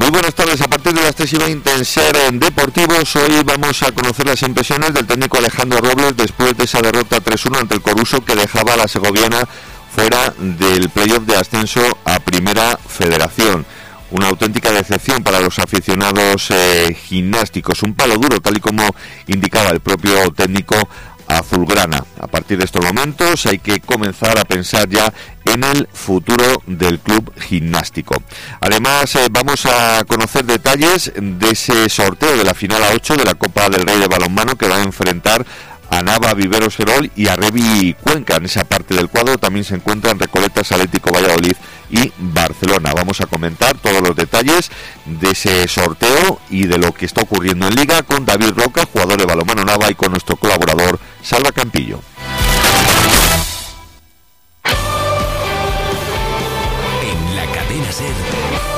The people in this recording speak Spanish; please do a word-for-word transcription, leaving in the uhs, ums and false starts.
Muy buenas tardes, a partir de las tres y veinte en Ser en Deportivos. Hoy vamos a conocer las impresiones del técnico Alejandro Robles después de esa derrota tres uno ante el Coruso, que dejaba a la segoviana fuera del playoff de ascenso a Primera Federación. Una auténtica decepción para los aficionados eh, gimnásticos, un palo duro, tal y como indicaba el propio técnico azulgrana. A partir de estos momentos hay que comenzar a pensar ya en el futuro del club gimnástico. Además, eh, vamos a conocer detalles de ese sorteo de la final a ocho de la Copa del Rey de Balonmano, que va a enfrentar a Nava, Viveros Ferrol y a Revi Cuenca. En esa parte del cuadro también se encuentran Recoletas, Atlético Valladolid y Barcelona. Vamos a comentar todos los detalles de ese sorteo y de lo que está ocurriendo en Liga con David Roca, jugador de Balonmano Nava, y con nuestro colaborador Salva Campillo. En la cadena SER.